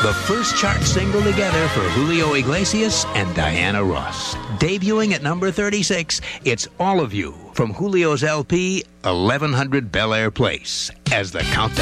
The first chart single together for Julio Iglesias and Diana Ross. Debuting at number 36, it's All of You from Julio's LP, 1100 Bel Air Place, as the countdown